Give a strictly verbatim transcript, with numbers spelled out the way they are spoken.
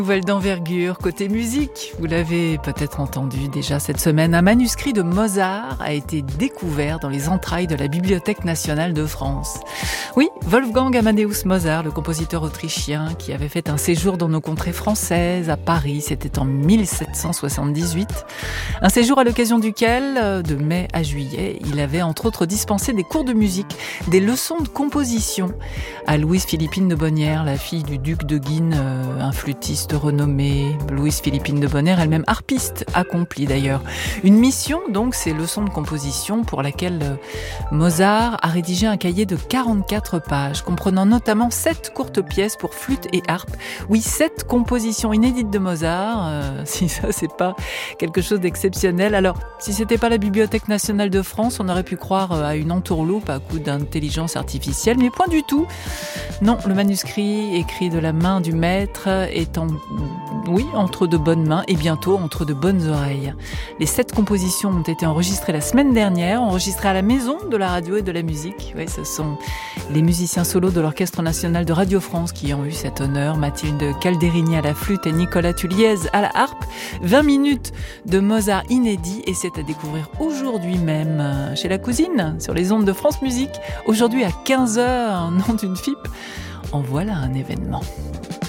Nouvelle d'envergure, côté musique, vous l'avez peut-être entendu déjà cette semaine, un manuscrit de Mozart a été découvert dans les entrailles de la Bibliothèque nationale de France. Oui, Wolfgang Amadeus Mozart, le compositeur autrichien qui avait fait un séjour dans nos contrées françaises, à Paris, c'était en mille sept cent soixante-dix-huit. Un séjour à l'occasion duquel, de mai à juillet, il avait entre autres dispensé des cours de musique, des leçons de composition à Louise Philippine de Bonnières, la fille du duc de Guine, un flûtiste renommée, Louise Philippine de Bonnières, elle-même harpiste accomplie d'ailleurs. Une mission donc, ces leçons de composition pour laquelle Mozart a rédigé un cahier de quarante-quatre pages, comprenant notamment sept courtes pièces pour flûte et harpe. Oui, sept compositions inédites de Mozart, euh, si ça c'est pas quelque chose d'exceptionnel. Alors, si c'était pas la Bibliothèque nationale de France, on aurait pu croire à une entourloupe à coup d'intelligence artificielle, mais point du tout. Non, le manuscrit écrit de la main du maître est en oui, entre de bonnes mains et bientôt entre de bonnes oreilles. Les sept compositions ont été enregistrées la semaine dernière, enregistrées à la Maison de la radio et de la musique. Oui, ce sont les musiciens solos de l'Orchestre national de Radio France qui ont eu cet honneur. Mathilde Calderini à la flûte et Nicolas Tulliez à la harpe. vingt minutes de Mozart inédit et c'est à découvrir aujourd'hui même chez la cousine, sur les ondes de France Musique. Aujourd'hui à quinze heures, nom d'une fipe. En voilà un événement.